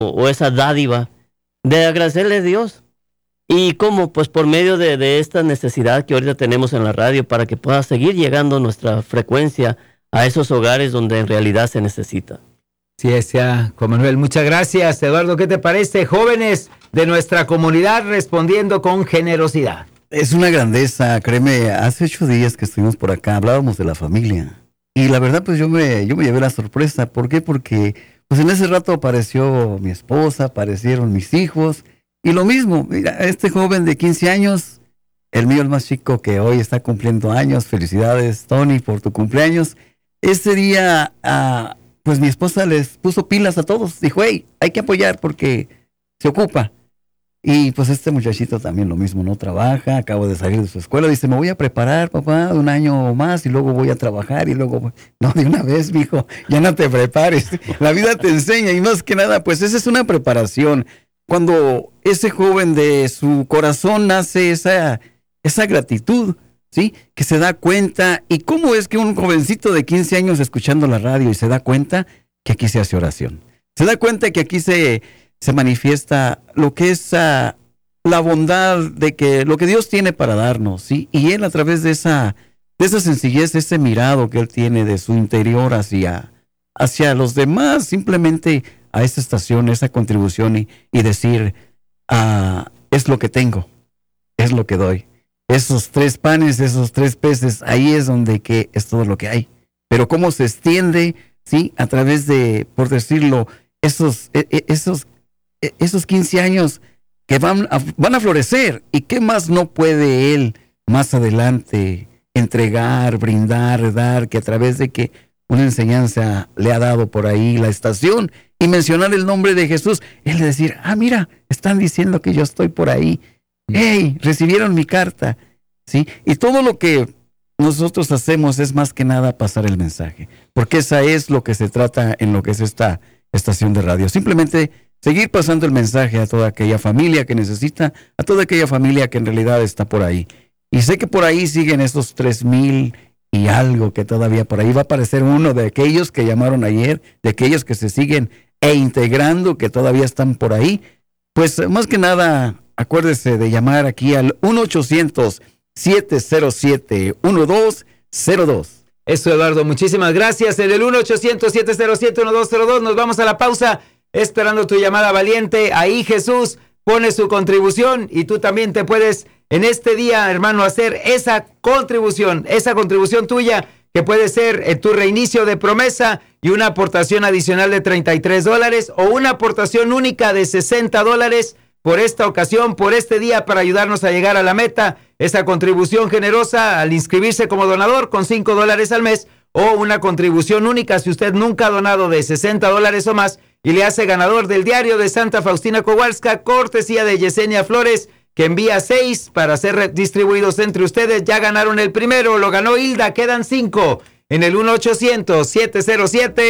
o esa dádiva de agradecerle a Dios. ¿Y cómo? Pues por medio de esta necesidad que ahorita tenemos en la radio para que pueda seguir llegando nuestra frecuencia a esos hogares donde en realidad se necesita. Sí, sea, como Manuel, muchas gracias. Eduardo, ¿qué te parece? Jóvenes de nuestra comunidad respondiendo con generosidad. Es una grandeza, créeme, hace 8 días que estuvimos por acá, hablábamos de la familia. Y la verdad, pues yo me llevé la sorpresa. ¿Por qué? Porque pues en ese rato apareció mi esposa, aparecieron mis hijos. Y lo mismo, mira, este joven de 15 años, el mío el más chico que hoy está cumpliendo años. Felicidades, Tony, por tu cumpleaños. Ese día, pues mi esposa les puso pilas a todos. Dijo, hey, hay que apoyar porque se ocupa. Y pues este muchachito también lo mismo, no trabaja, acabo de salir de su escuela, dice, me voy a preparar, papá, de 1 año más y luego voy a trabajar y luego, no, de una vez, mijo, ya no te prepares, la vida te enseña y más que nada, pues esa es una preparación. Cuando ese joven de su corazón nace esa gratitud, ¿sí? Que se da cuenta, y cómo es que un jovencito de 15 años escuchando la radio y se da cuenta que aquí se hace oración, se da cuenta que aquí se manifiesta lo que es la bondad de que lo que Dios tiene para darnos, ¿sí? Y él a través de esa sencillez, ese mirado que él tiene de su interior hacia los demás, simplemente a esta estación, esa contribución y decir, es lo que tengo, es lo que doy. Esos 3 panes, esos 3 peces, ahí es donde que es todo lo que hay. Pero cómo se extiende, ¿sí? A través de, por decirlo, esos 15 años que van a florecer. ¿Y qué más no puede él más adelante entregar, brindar, dar, que a través de que una enseñanza le ha dado por ahí la estación y mencionar el nombre de Jesús, él decir, mira, están diciendo que yo estoy por ahí. ¡Hey! Recibieron mi carta. ¿Sí? Y todo lo que nosotros hacemos es más que nada pasar el mensaje, porque esa es lo que se trata en lo que es esta estación de radio. Simplemente seguir pasando el mensaje a toda aquella familia que necesita, a toda aquella familia que en realidad está por ahí. Y sé que por ahí siguen esos 3,000 y algo que todavía por ahí va a aparecer uno de aquellos que llamaron ayer, de aquellos que se siguen integrando, que todavía están por ahí. Pues más que nada, acuérdese de llamar aquí al 1-800-707-1202. Eso, Eduardo, muchísimas gracias. En el 1-800-707-1202 nos vamos a la pausa, esperando tu llamada valiente. Ahí Jesús pone su contribución y tú también te puedes en este día, hermano, hacer esa contribución tuya, que puede ser tu reinicio de promesa y una aportación adicional de $33 o una aportación única de $60 por esta ocasión, por este día, para ayudarnos a llegar a la meta. Esa contribución generosa al inscribirse como donador con $5 al mes, o una contribución única si usted nunca ha donado de $60 o más y le hace ganador del diario de Santa Faustina Kowalska, cortesía de Yesenia Flores, que envía 6 para ser distribuidos entre ustedes. Ya ganaron el primero, lo ganó Hilda, quedan 5 en el 1-800-707